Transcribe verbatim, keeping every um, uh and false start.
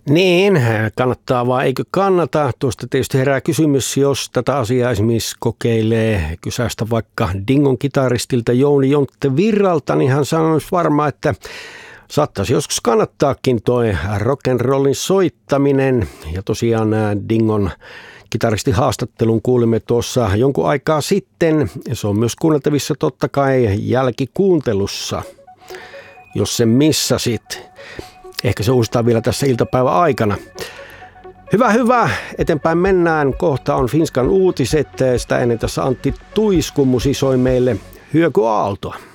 Niin, kannattaa vai eikö kannata? Tuosta tietysti herää kysymys, jos tätä asiaa esimerkiksi kokeilee kysästä vaikka Dingon kitaristilta Jouni Jontte Virralta, niin hän sanoisi varmaan, että saattaisi joskus kannattaakin toi rock'n'rollin soittaminen. Ja tosiaan Dingon kitaristin haastattelun kuulimme tuossa jonkun aikaa sitten. Se on myös kuunneltavissa totta kai jälkikuuntelussa, jos sen missasit. Ehkä se uusitaan vielä tässä iltapäivän aikana. Hyvä, hyvä. Eteenpäin mennään. Kohta on Finskan uutiset. Sitä ennen tässä Antti Tuisku musisoi meille Hyökyaaltoa.